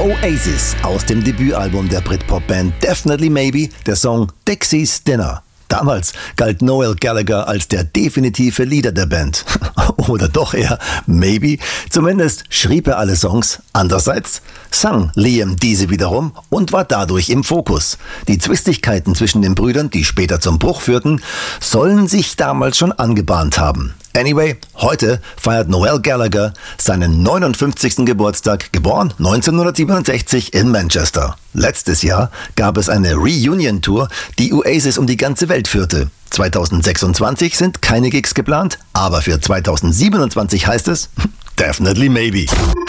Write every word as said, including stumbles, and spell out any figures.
Oasis aus dem Debütalbum der Britpop-Band Definitely Maybe, der Song Dixie's Dinner. Damals galt Noel Gallagher als der definitive Leader der Band. Oder doch eher maybe. Zumindest schrieb er alle Songs. Andererseits sang Liam diese wiederum und war dadurch im Fokus. Die Zwistigkeiten zwischen den Brüdern, die später zum Bruch führten, sollen sich damals schon angebahnt haben. Anyway, heute feiert Noel Gallagher seinen neunundfünfzigsten Geburtstag, geboren neunzehnhundertsiebenundsechzig in Manchester. Letztes Jahr gab es eine Reunion-Tour, die Oasis um die ganze Welt führte. zweitausendsechsundzwanzig sind keine Gigs geplant, aber für zweitausendsiebenundzwanzig heißt es Definitely Maybe.